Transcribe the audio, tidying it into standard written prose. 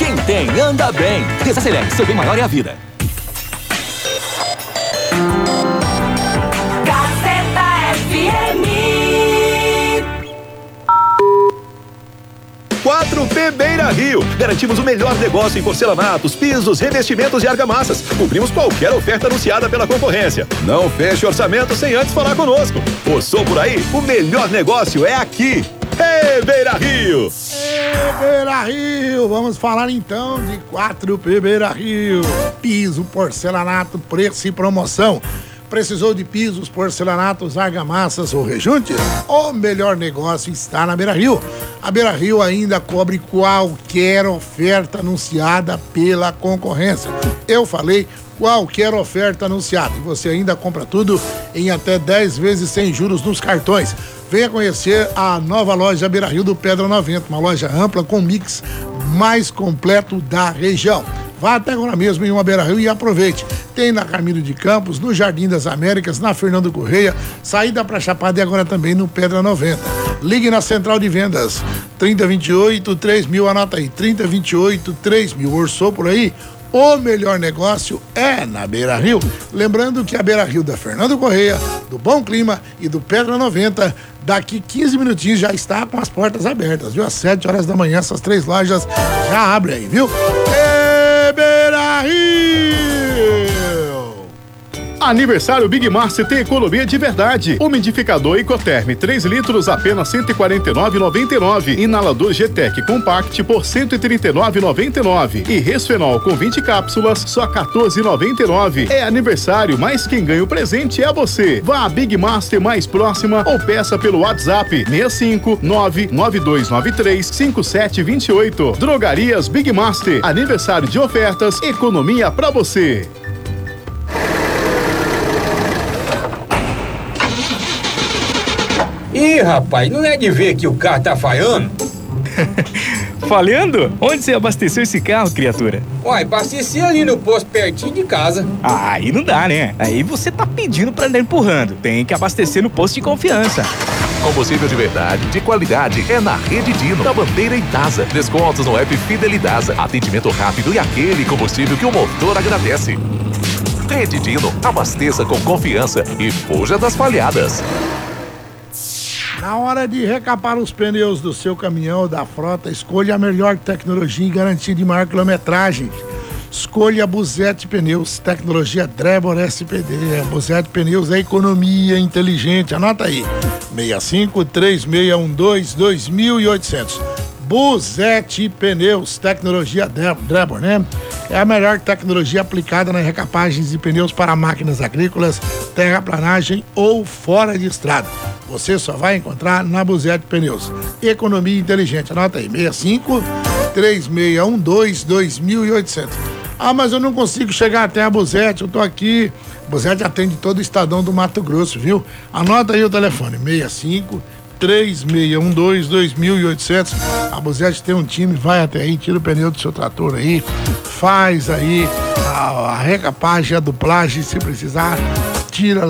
Quem tem, anda bem. Desacelere, seu bem maior é a vida. Gazeta FM. 4P Beira Rio. Garantimos o melhor negócio em porcelanatos, pisos, revestimentos e argamassas. Cobrimos qualquer oferta anunciada pela concorrência. Não feche orçamento sem antes falar conosco. Orçou por aí? O melhor negócio é aqui. Ei, Beira Rio! Ei, Beira Rio! Vamos falar então de 4P Beira Rio. Piso, porcelanato, preço e promoção. Precisou de pisos, porcelanatos, argamassas ou rejunte? O melhor negócio está na Beira Rio. A Beira Rio ainda cobre qualquer oferta anunciada pela concorrência. Eu falei qualquer oferta anunciada. E você ainda compra tudo em até 10 vezes sem juros nos cartões. Venha conhecer a nova loja Beira Rio do Pedra 90, uma loja ampla com mix mais completo da região. Vá até agora mesmo em uma Beira Rio e aproveite. Tem na Carmino de Campos, no Jardim das Américas, na Fernando Correia, saída para Chapada e agora também no Pedra 90. Ligue na Central de Vendas, 3028-3000, anota aí, 3028-3000. Orçou por aí? O melhor negócio é na Beira Rio. Lembrando que a Beira Rio da Fernando Correia, do Bom Clima e do Pedra 90, daqui 15 minutinhos já está com as portas abertas, viu? Às 7 horas da manhã, essas 3 lojas já abrem aí, viu? Beira Rio! Aniversário Big Master tem economia de verdade. Umidificador Ecoterm 3 litros apenas R$ 149,99. Inalador G-Tech Compact por R$ 139,99. E Resfenol com 20 cápsulas só R$ 14,99. É aniversário, mas quem ganha o presente é você. Vá à Big Master mais próxima ou peça pelo WhatsApp 65992935728. Drogarias Big Master. Aniversário de ofertas, economia pra você. Ih, rapaz, não é de ver que o carro tá falhando? Falhando? Onde você abasteceu esse carro, criatura? Uai, abasteci ali no posto pertinho de casa. Ah, aí não dá, né? Aí você tá pedindo pra andar empurrando. Tem que abastecer no posto de confiança. Combustível de verdade, de qualidade, é na Rede Dino, da Bandeira e Daza. Descontos no app Fidelidasa. Atendimento rápido e aquele combustível que o motor agradece. Rede Dino, abasteça com confiança e fuja das falhadas. Na hora de recapar os pneus do seu caminhão ou da frota, escolha a melhor tecnologia e garantia de maior quilometragem. Escolha Buzete Pneus, tecnologia Drebor SPD. Buzete Pneus é economia inteligente. Anota aí, 6536122800. Buzete Pneus, tecnologia Drebor, né? É a melhor tecnologia aplicada nas recapagens de pneus para máquinas agrícolas, terraplanagem ou fora de estrada. Você só vai encontrar na Buzete Pneus. Economia inteligente. Anota aí, 6536122800. Ah, mas eu não consigo chegar até a Buzete, eu tô aqui. Buzete atende todo o estadão do Mato Grosso, viu? Anota aí o telefone, 6536122800. A Buzete tem um time, vai até aí, tira o pneu do seu trator aí, faz aí a recapagem, a duplagem, se precisar, tira